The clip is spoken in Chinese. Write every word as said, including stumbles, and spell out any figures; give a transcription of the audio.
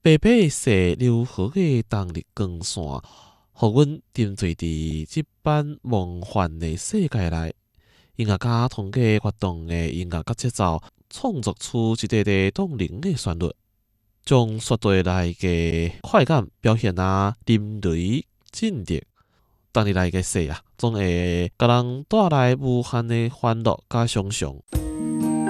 白白细柔和的动力光线，互阮沉醉伫即般梦幻的世界内。音乐家通过活动的音乐甲节奏，创作出一个个动人的旋律，将绝对内嘅快感表现啊淋漓尽致。动力内嘅细啊，总会甲人带来无限的欢乐甲想象。